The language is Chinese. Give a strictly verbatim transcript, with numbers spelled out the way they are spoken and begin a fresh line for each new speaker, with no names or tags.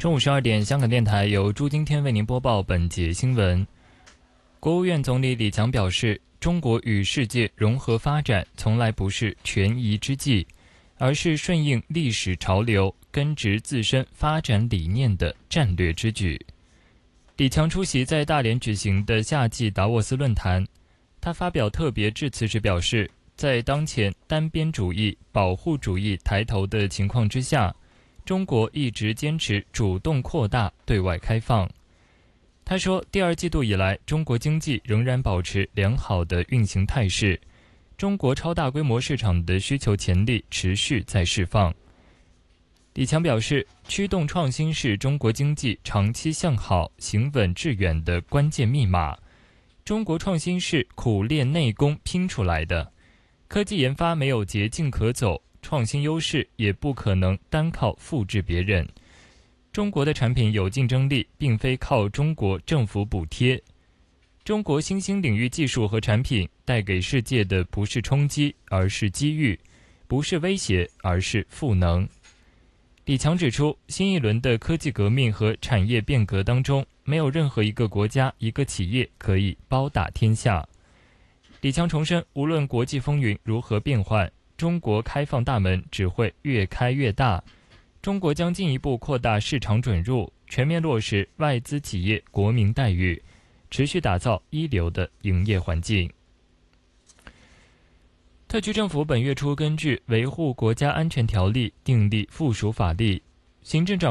中午十二点，香港电台由朱今天为您播报本节新闻。国务院总理李强表示，中国与世界融合发展从来不是权宜之计，而是顺应历史潮流、根植自身发展理念的战略之举。李强出席在大连举行的夏季达沃斯论坛，他发表特别致辞时表示，在当前单边主义、保护主义抬头的情况之下，中国一直坚持主动扩大对外开放。他说，第二季度以来，中国经济仍然保持良好的运行态势，中国超大规模市场的需求潜力持续在释放。李强表示，驱动创新是中国经济长期向好、行稳致远的关键密码。中国创新是苦练内功拼出来的，科技研发没有捷径可走，创新优势也不可能单靠复制别人。中国的产品有竞争力，并非靠中国政府补贴。中国新兴领域技术和产品带给世界的不是冲击，而是机遇；不是威胁，而是赋能。李强指出，新一轮的科技革命和产业变革当中，没有任何一个国家、一个企业可以包打天下。李强重申，无论国际风云如何变幻，中国开放大门只会越开越大。中国将进一步扩大市场准入，全面落实外资企业国民待遇，持续打造一流的营业环境。特区政府本月初根据《维护国家安全条例》订立附属法例，行政长